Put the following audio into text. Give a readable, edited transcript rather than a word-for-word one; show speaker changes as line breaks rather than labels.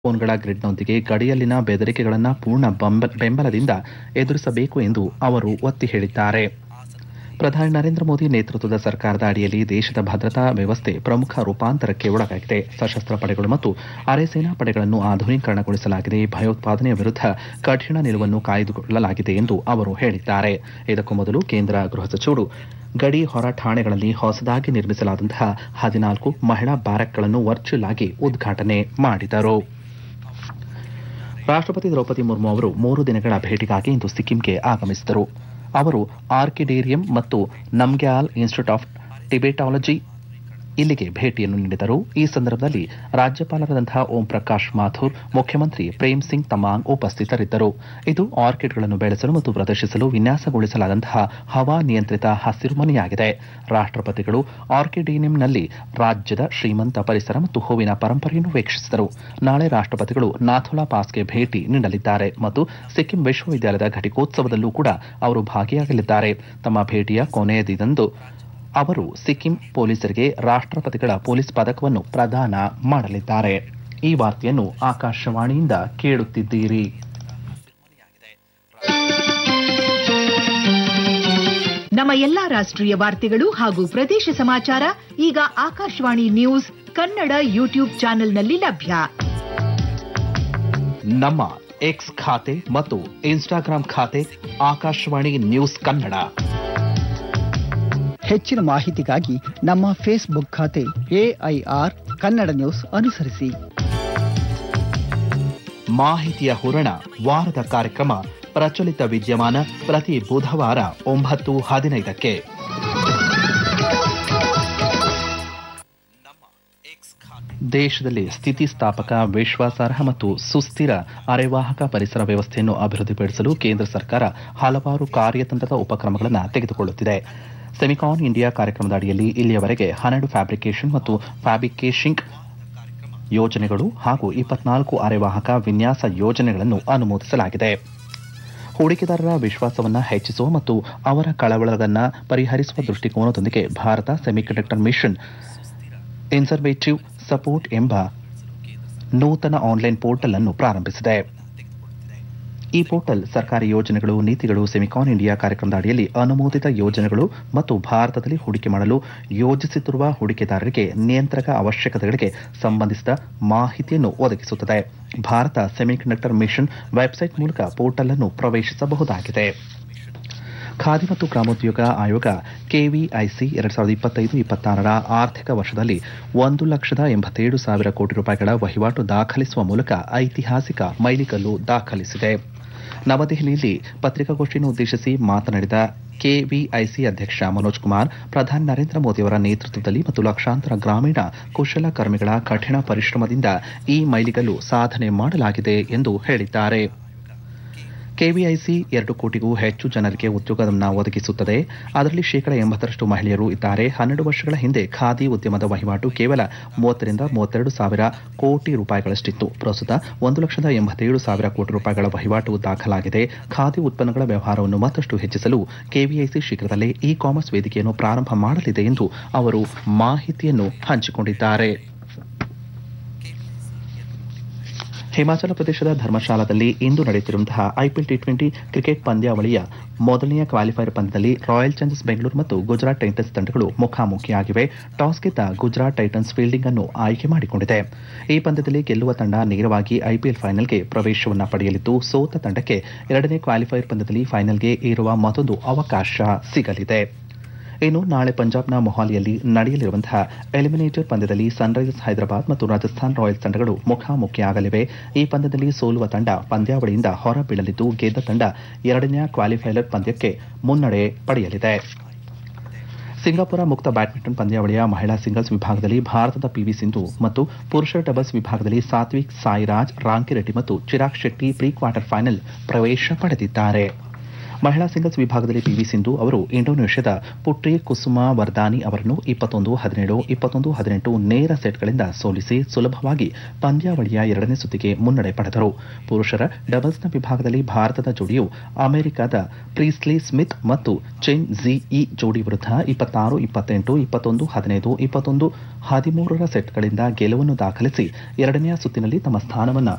ಫೋನ್ಗಳ ಗ್ರಿಡ್ನೊಂದಿಗೆ ಗಡಿಯಲ್ಲಿನ ಬೆದರಿಕೆಗಳನ್ನು ಪೂರ್ಣ ಬೆಂಬಲದಿಂದ ಎದುರಿಸಬೇಕು ಎಂದು ಅವರು ಒತ್ತಿ ಹೇಳಿದ್ದಾರೆ. ಪ್ರಧಾನಿ ನರೇಂದ್ರ ಮೋದಿ ನೇತೃತ್ವದ ಸರ್ಕಾರದ ಅಡಿಯಲ್ಲಿ ದೇಶದ ಭದ್ರತಾ ವ್ಯವಸ್ಥೆ ಪ್ರಮುಖ ರೂಪಾಂತರಕ್ಕೆ ಒಳಗಾಗಿದೆ. ಸಶಸ್ತ್ರ ಪಡೆಗಳು ಮತ್ತು ಅರೆ ಸೇನಾ ಪಡೆಗಳನ್ನು ಆಧುನೀಕರಣಗೊಳಿಸಲಾಗಿದೆ. ಭಯೋತ್ಪಾದನೆಯ ವಿರುದ್ಧ ಕಠಿಣ ನಿಲುವನ್ನು ಕಾಯ್ದುಕೊಳ್ಳಲಾಗಿದೆ ಎಂದು ಅವರು ಹೇಳಿದ್ದಾರೆ. ಇದಕ್ಕೂ ಮೊದಲು ಕೇಂದ್ರ ಗೃಹ ಸಚಿವರು ಗಡಿ ಹೊರ ಠಾಣೆಗಳಲ್ಲಿ ಹೊಸದಾಗಿ ನಿರ್ಮಿಸಲಾದಂತಹ 14 ಮಹಿಳಾ ಬ್ಯಾರಕ್ಗಳನ್ನು ವರ್ಚುವಲ್ ಆಗಿ ಉದ್ಘಾಟನೆ ಮಾಡಿದರು. ರಾಷ್ಟ್ರಪತಿ ದ್ರೌಪದಿ ಮುರ್ಮು ಅವರು 3 ದಿನಗಳ ಭೇಟಿಗಾಗಿ ಇಂದು ಸಿಕ್ಕಿಂಗೆ ಆಗಮಿಸಿದರು. ಅವರು ಆರ್ಕಿಡೇರಿಯಂ ಮತ್ತು ನಮ್ಗ್ಯಾಲ್ ಇನ್ಸ್ಟಿಟ್ಯೂಟ್ ಆಫ್ ಟಿಬೆಟಾಲಜಿ ಇಲ್ಲಿಗೆ ಭೇಟಿಯನ್ನು ನೀಡಿದರು. ಈ ಸಂದರ್ಭದಲ್ಲಿ ರಾಜ್ಯಪಾಲರಾದಂತಹ ಓಂ ಪ್ರಕಾಶ್ ಮಾಥುರ್, ಮುಖ್ಯಮಂತ್ರಿ ಪ್ರೇಮ್ ಸಿಂಗ್ ತಮಾಂಗ್ ಉಪಸ್ಥಿತರಿದ್ದರು. ಇದು ಆರ್ಕಿಡ್ಗಳನ್ನು ಬೆಳೆಸಲು ಮತ್ತು ಪ್ರದರ್ಶಿಸಲು ವಿನ್ಯಾಸಗೊಳಿಸಲಾದಂತಹ ಹವಾ ನಿಯಂತ್ರಿತ ಹಸಿರುಮನೆಯಾಗಿದೆ. ರಾಷ್ಟ್ರಪತಿಗಳು ಆರ್ಕಿಡೇರಿಯಂನಲ್ಲಿ ರಾಜ್ಯದ ಶ್ರೀಮಂತ ಪರಿಸರ ಮತ್ತು ಹೂವಿನ ಪರಂಪರೆಯನ್ನು ವೀಕ್ಷಿಸಿದರು. ನಾಳೆ ರಾಷ್ಟ್ರಪತಿಗಳು ನಾಥುಲಾ ಪಾಸ್ಗೆ ಭೇಟಿ ನೀಡಲಿದ್ದಾರೆ ಮತ್ತು ಸಿಕ್ಕಿಂ ವಿಶ್ವವಿದ್ಯಾಲಯದ ಘಟಿಕೋತ್ಸವದಲ್ಲೂ ಕೂಡ ಅವರು ಭಾಗಿಯಾಗಲಿದ್ದಾರೆ. ತಮ್ಮ ಭೇಟಿಯ ಕೊನೆಯ ದಿನದಂದು ಅವರು ಸಿಕ್ಕಿಂ ಪೊಲೀಸರಿಗೆ ರಾಷ್ಟ್ರಪತಿಗಳ ಪೊಲೀಸ್ ಪದಕವನ್ನು ಪ್ರದಾನ ಮಾಡಲಿದ್ದಾರೆ. ಈ ವಾರ್ತೆಯನ್ನು ಆಕಾಶವಾಣಿಯಿಂದ ಕೇಳುತ್ತಿದ್ದೀರಿ.
ನಮ್ಮ ಎಲ್ಲಾ ರಾಷ್ಟ್ರೀಯ ವಾರ್ತೆಗಳು ಹಾಗೂ ಪ್ರದೇಶ ಸಮಾಚಾರ ಈಗ ಆಕಾಶವಾಣಿ ನ್ಯೂಸ್ ಕನ್ನಡ ಯೂಟ್ಯೂಬ್ ಚಾನೆಲ್ನಲ್ಲಿ ಲಭ್ಯ.
ನಮ್ಮ ಎಕ್ಸ್ ಖಾತೆ ಮತ್ತು ಇನ್ಸ್ಟಾಗ್ರಾಂ ಖಾತೆ ಆಕಾಶವಾಣಿ ನ್ಯೂಸ್ ಕನ್ನಡ.
ಹೆಚ್ಚಿನ ಮಾಹಿತಿಗಾಗಿ ನಮ್ಮ ಫೇಸ್ಬುಕ್ ಖಾತೆ AIR ಕನ್ನಡ ನ್ಯೂಸ್ ಅನುಸರಿಸಿ.
ಮಾಹಿತಿಯ ಹೂರಣ ವಾರದ ಕಾರ್ಯಕ್ರಮ ಪ್ರಚಲಿತ ವಿದ್ಯಮಾನ ಪ್ರತಿ ಬುಧವಾರ 9:15ಕ್ಕೆ. ದೇಶದಲ್ಲಿ ಸ್ಥಿತಿಸ್ಥಾಪಕ, ವಿಶ್ವಾಸಾರ್ಹ ಮತ್ತು ಸುಸ್ಥಿರ ಅರೆವಾಹಕ ಪರಿಸರ ವ್ಯವಸ್ಥೆಯನ್ನು ಅಭಿವೃದ್ಧಿಪಡಿಸಲು ಕೇಂದ್ರ ಸರ್ಕಾರ ಹಲವಾರು ಕಾರ್ಯತಂತ್ರದ ಉಪಕ್ರಮಗಳನ್ನು ತೆಗೆದುಕೊಳ್ಳುತ್ತಿದೆ. ಸೆಮಿಕಾನ್ ಇಂಡಿಯಾ ಕಾರ್ಯಕ್ರಮದ ಅಡಿಯಲ್ಲಿ ಇಲ್ಲಿಯವರೆಗೆ 12 ಫ್ಯಾಬ್ರಿಕೇಷನ್ ಮತ್ತು ಫ್ಯಾಬ್ರಿಕೇಶಿಂಗ್ ಯೋಜನೆಗಳು ಹಾಗೂ 24 ಅರೆವಾಹಕ ವಿನ್ಯಾಸ ಯೋಜನೆಗಳನ್ನು ಅನುಮೋದಿಸಲಾಗಿದೆ. ಹೂಡಿಕೆದಾರರ ವಿಶ್ವಾಸವನ್ನು ಹೆಚ್ಚಿಸುವ ಮತ್ತು ಅವರ ಕಳವಳಗಳನ್ನು ಪರಿಹರಿಸುವ ದೃಷ್ಟಿಕೋನದೊಂದಿಗೆ ಭಾರತ ಸೆಮಿಕಂಡಕ್ಟರ್ ಮಿಷನ್ ಇನ್ಸರ್ವೇಟಿವ್ ಸಪೋರ್ಟ್ ಎಂಬ ನೂತನ ಆನ್ಲೈನ್ ಪೋರ್ಟಲ್ ಅನ್ನು ಪ್ರಾರಂಭಿಸಿದೆ. ಈ ಪೋರ್ಟಲ್ ಸರ್ಕಾರಿ ಯೋಜನೆಗಳು, ನೀತಿಗಳು, ಸೆಮಿಕಾನ್ ಇಂಡಿಯಾ ಕಾರ್ಯಕ್ರಮದ ಅಡಿಯಲ್ಲಿ ಅನುಮೋದಿತ ಯೋಜನೆಗಳು ಮತ್ತು ಭಾರತದಲ್ಲಿ ಹೂಡಿಕೆ ಮಾಡಲು ಯೋಜಿಸುತ್ತಿರುವ ಹೂಡಿಕೆದಾರರಿಗೆ ನಿಯಂತ್ರಕ ಅವಶ್ಯಕತೆಗಳಿಗೆ ಸಂಬಂಧಿಸಿದ ಮಾಹಿತಿಯನ್ನು ಒದಗಿಸುತ್ತದೆ. ಭಾರತ ಸೆಮಿಕಂಡಕ್ಟರ್ ಮಿಷನ್ ವೆಬ್ಸೈಟ್ ಮೂಲಕ ಪೋರ್ಟಲ್ ಅನ್ನು ಪ್ರವೇಶಿಸಬಹುದಾಗಿದೆ. ಖಾದಿ ಮತ್ತು ಗ್ರಾಮೋದ್ಯೋಗ ಆಯೋಗ KVIC 2025-26ರ ಆರ್ಥಿಕ ವರ್ಷದಲ್ಲಿ 1,87,000 ಕೋಟಿ ರೂಪಾಯಿಗಳ ವಹಿವಾಟು ದಾಖಲಿಸುವ ಮೂಲಕ ಐತಿಹಾಸಿಕ ಮೈಲಿಗಲ್ಲು ದಾಖಲಿಸಿದೆ. ನವದೆಹಲಿಯಲ್ಲಿ ಪತ್ರಿಕಾಗೋಷ್ಠಿಯನ್ನು ಉದ್ದೇಶಿಸಿ ಮಾತನಾಡಿದ KVIC ಅಧ್ಯಕ್ಷ ಮನೋಜ್ ಕುಮಾರ್, ಪ್ರಧಾನಿ ನರೇಂದ್ರ ಮೋದಿಯವರ ನೇತೃತ್ವದಲ್ಲಿ ಮತ್ತು ಲಕ್ಷಾಂತರ ಗ್ರಾಮೀಣ ಕುಶಲಕರ್ಮಿಗಳ ಕಠಿಣ ಪರಿಶ್ರಮದಿಂದ ಈ ಮೈಲಿಗಲ್ಲು ಸಾಧನೆ ಮಾಡಲಾಗಿದೆ ಎಂದು ಹೇಳಿದ್ದಾರೆ. KVIC 2 ಕೋಟಿಗೂ ಹೆಚ್ಚು ಜನರಿಗೆ ಉದ್ಯೋಗವನ್ನು ಒದಗಿಸುತ್ತದೆ. ಅದರಲ್ಲಿ 80% ಮಹಿಳೆಯರು ಇದ್ದಾರೆ. 12 ವರ್ಷಗಳ ಹಿಂದೆ ಖಾದಿ ಉದ್ಯಮದ ವಹಿವಾಟು ಕೇವಲ 30,000-32,000 ಸಾವಿರ ಕೋಟಿ ರೂಪಾಯಿಗಳಷ್ಟಿತ್ತು. ಪ್ರಸ್ತುತ 1,87,000 ಕೋಟಿ ರೂಪಾಯಿಗಳ ವಹಿವಾಟು ದಾಖಲಾಗಿದೆ. ಖಾದಿ ಉತ್ಪನ್ನಗಳ ವ್ಯವಹಾರವನ್ನು ಮತ್ತಷ್ಟು ಹೆಚ್ಚಿಸಲು KVIC ಶೀಘ್ರದಲ್ಲೇ ಇ-ಕಾಮರ್ಸ್ ವೇದಿಕೆಯನ್ನು ಪ್ರಾರಂಭ ಮಾಡಲಿದೆ ಎಂದು ಅವರು ಮಾಹಿತಿಯನ್ನು ಹಂಚಿಕೊಂಡಿದ್ದಾರೆ. ಹಿಮಾಚಲ ಪ್ರದೇಶದ ಧರ್ಮಶಾಲಾದಲ್ಲಿ ಇಂದು ನಡೆಯುತ್ತಿರುವಂತಹ IPL T20 ಕ್ರಿಕೆಟ್ ಪಂದ್ಯಾವಳಿಯ ಮೊದಲನೆಯ ಕ್ವಾಲಿಫೈಯರ್ ಪಂದ್ಯದಲ್ಲಿ ರಾಯಲ್ ಚಾಲೆಂಜರ್ಸ್ ಬೆಂಗಳೂರು ಮತ್ತು ಗುಜರಾತ್ ಟೈಟನ್ಸ್ ತಂಡಗಳು ಮುಖಾಮುಖಿಯಾಗಿವೆ. ಟಾಸ್ ಗೆದ್ದ ಗುಜರಾತ್ ಟೈಟನ್ಸ್ ಫೀಲ್ಡಿಂಗ್ ಅನ್ನು ಆಯ್ಕೆ ಮಾಡಿಕೊಂಡಿದೆ. ಈ ಪಂದ್ಯದಲ್ಲಿ ಗೆಲ್ಲುವ ತಂಡ ನೇರವಾಗಿ IPL ಫೈನಲ್ಗೆ ಪ್ರವೇಶವನ್ನು ಪಡೆಯಲಿದ್ದು, ಸೋತ ತಂಡಕ್ಕೆ 2ನೇ ಕ್ವಾಲಿಫೈಯರ್ ಪಂದ್ಯದಲ್ಲಿ ಫೈನಲ್ಗೆ ಏರುವ ಮತ್ತೊಂದು ಅವಕಾಶ ಸಿಗಲಿದೆ. ಇನ್ನು ನಾಳೆ ಪಂಜಾಬ್ನ ಮೊಹಾಲಿಯಲ್ಲಿ ನಡೆಯಲಿರುವಂತಹ ಎಲಿಮಿನೇಟರ್ ಪಂದ್ಯದಲ್ಲಿ ಸನ್ರೈಸರ್ಸ್ ಹೈದರಾಬಾದ್ ಮತ್ತು ರಾಜಸ್ಥಾನ್ ರಾಯಲ್ಸ್ ತಂಡಗಳು ಮುಖಾಮುಖಿಯಾಗಲಿವೆ. ಈ ಪಂದ್ಯದಲ್ಲಿ ಸೋಲುವ ತಂಡ ಪಂದ್ಯಾವಳಿಯಿಂದ ಹೊರಬೀಳಲಿದ್ದು, ಗೆದ್ದ ತಂಡ 2ನೇ ಕ್ವಾಲಿಫೈಯರ್ ಪಂದ್ಯಕ್ಕೆ ಮುನ್ನಡೆ ಪಡೆಯಲಿದೆ. ಸಿಂಗಾಪುರ ಮುಕ್ತ ಬ್ಯಾಡ್ಮಿಂಟನ್ ಪಂದ್ಯಾವಳಿಯ ಮಹಿಳಾ ಸಿಂಗಲ್ಸ್ ವಿಭಾಗದಲ್ಲಿ ಭಾರತದ PV ಸಿಂಧು ಮತ್ತು ಪುರುಷರ ಡಬಲ್ಸ್ ವಿಭಾಗದಲ್ಲಿ ಸಾತ್ವಿಕ್ ಸಾಯಿರಾಜ್, ರಾಂಕಿರೆಡ್ಡಿ ಮತ್ತು Chirag Shetty pre quarter final ಪ್ರವೇಶ ಪಡೆದಿದ್ದಾರೆ. ಮಹಿಳಾ ಸಿಂಗಲ್ಸ್ ವಿಭಾಗದಲ್ಲಿ PV ಸಿಂಧು ಅವರು ಇಂಡೋನೇಷ್ಯಾದ ಪುಟ್ರಿ ಕುಸುಮಾ ವರ್ದಾನಿ ಅವರನ್ನು 21-17, 21-18 ನೇರ ಸೆಟ್ಗಳಿಂದ ಸೋಲಿಸಿ ಸುಲಭವಾಗಿ ಪಂದ್ಯಾವಳಿಯ 2ನೇ ಸುತ್ತಿಗೆ ಮುನ್ನಡೆ ಪಡೆದರು. ಪುರುಷರ ಡಬಲ್ಸ್ನ ವಿಭಾಗದಲ್ಲಿ ಭಾರತದ ಜೋಡಿಯು ಅಮೆರಿಕದ ಪ್ರೀಸ್ಲಿ ಸ್ಮಿತ್ ಮತ್ತು ಚೆನ್ ಝಿಇ ಜೋಡಿ ವಿರುದ್ಧ 26-28, 21-15, 21-13 ಸೆಟ್ಗಳಿಂದ ಗೆಲುವನ್ನು ದಾಖಲಿಸಿ 2ನೇ ಸುತ್ತಿನಲ್ಲಿ ತಮ್ಮ ಸ್ಥಾನವನ್ನು